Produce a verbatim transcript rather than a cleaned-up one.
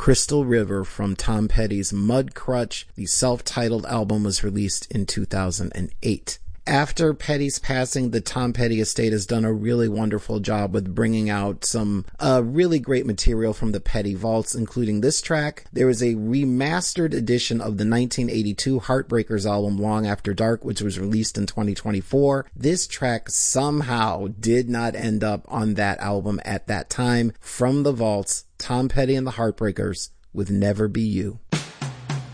Crystal River from Tom Petty's Mudcrutch. The self-titled album was released in two thousand eight. After Petty's passing, the Tom Petty estate has done a really wonderful job with bringing out some uh, really great material from the Petty vaults, including this track. There is a remastered edition of the nineteen eighty-two Heartbreakers album, Long After Dark, which was released in twenty twenty-four. This track somehow did not end up on that album at that time. From the vaults, Tom Petty and the Heartbreakers with Never Be You.